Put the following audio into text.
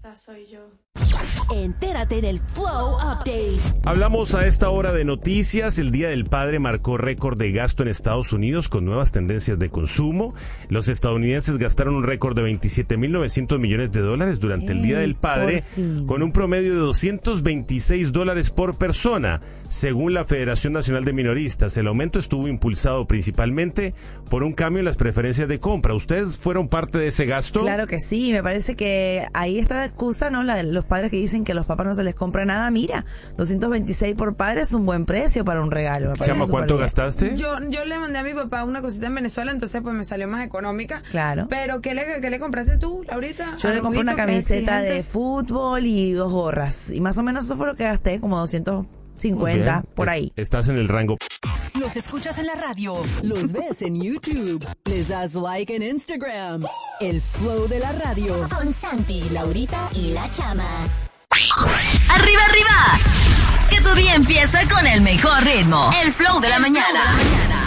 esta soy yo. Entérate del Flow Update. Hablamos a esta hora de noticias. El Día del Padre marcó récord de gasto en Estados Unidos con nuevas tendencias de consumo. Los estadounidenses gastaron un récord de 27.900 millones de dólares durante el Día del Padre, con un promedio de $226 por persona. Según la Federación Nacional de Minoristas, el aumento estuvo impulsado principalmente por un cambio en las preferencias de compra. ¿Ustedes fueron parte de ese gasto? Claro que sí, me parece que ahí está la excusa, ¿no? Los padres que dicen que a los papás no se les compra nada. Mira, 226 por padre es un buen precio para un regalo. Chama, ¿cuánto gastaste? Yo le mandé a mi papá una cosita en Venezuela, entonces pues me salió más económica. Claro. Pero ¿qué le compraste tú, Laurita? Yo le compré una camiseta de fútbol y 2 gorras. Y más o menos eso fue lo que gasté, como 250 por ahí. Estás en el rango. Los escuchas en la radio, los ves en YouTube, les das like en Instagram. El Flow de la radio. Con Santi, Laurita y la Chama. ¡Arriba, arriba! Que tu día empieza con el mejor ritmo. El Flow de la mañana.